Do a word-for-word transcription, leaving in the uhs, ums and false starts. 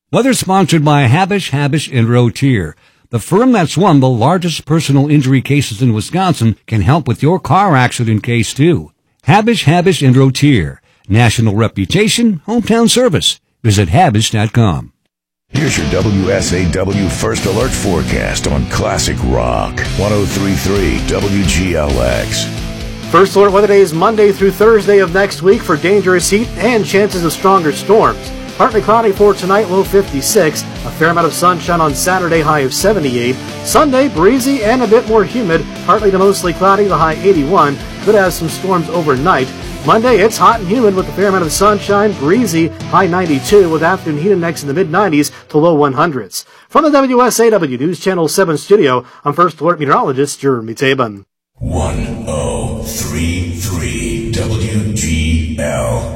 Weather sponsored by Habish, Habish and Rotier. The firm that's won the largest personal injury cases in Wisconsin can help with your car accident case too. Habish, Habish and Rotier. National reputation, hometown service. Visit habish dot com. Here's your W S A W First Alert forecast on Classic Rock. one oh three point three W G L X. First Alert weather days Monday through Thursday of next week for dangerous heat and chances of stronger storms. Partly cloudy for tonight, low fifty-six. A fair amount of sunshine on Saturday, high of seventy-eight. Sunday, breezy and a bit more humid. Partly to mostly cloudy, the high eighty-one. Could have some storms overnight. Monday, it's hot and humid with a fair amount of sunshine, breezy, high ninety-two, with afternoon heat index in the mid nineties to low hundreds. From the W S A W News Channel seven studio, I'm First Alert meteorologist Jeremy Tabin. one oh three point three W G L